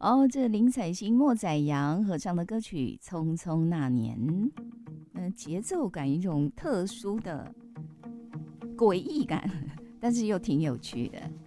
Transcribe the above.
哦，这林采欣、莫宰阳合唱的歌曲《匆匆那年》，节奏感一种特殊的诡异感，但是又挺有趣的。